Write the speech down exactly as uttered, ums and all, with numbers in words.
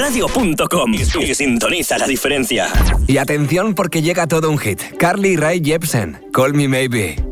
radio punto com y sintoniza la diferencia. Y atención porque llega todo un hit. Carly Rae Jepsen, Call Me Maybe.